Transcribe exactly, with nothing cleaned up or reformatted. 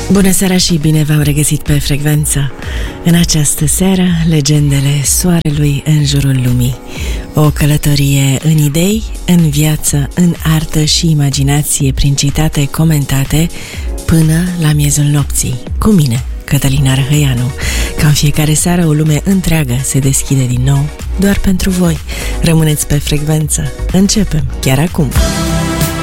Bună seara și bine v-am regăsit pe frecvență. În această seară, legendele soarelui în jurul lumii. O călătorie în idei, în viață, în artă și imaginație prin citate comentate până la miezul nopții. Cu mine, Cătălina Răhăianu. Ca în fiecare seară, o lume întreagă se deschide din nou doar pentru voi. Rămâneți pe frecvență. Începem chiar acum.